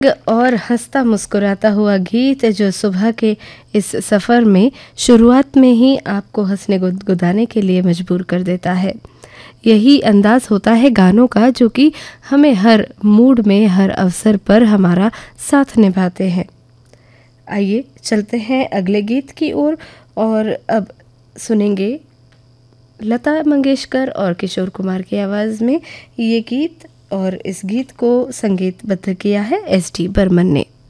और हंसता मुस्कुराता हुआ गीत जो सुबह के इस सफ़र में शुरुआत में ही आपको हंसने गुदगुदाने के लिए मजबूर कर देता है। यही अंदाज होता है गानों का जो कि हमें हर मूड में हर अवसर पर हमारा साथ निभाते हैं। आइए चलते हैं अगले गीत की ओर और अब सुनेंगे लता मंगेशकर और किशोर कुमार की आवाज़ में ये गीत और इस गीत को संगीतबद्ध किया है एस डी बर्मन ने।